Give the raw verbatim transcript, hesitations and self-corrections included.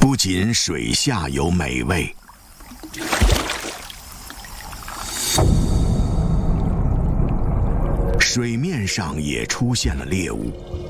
不仅水下有美味，水面上也出现了猎物。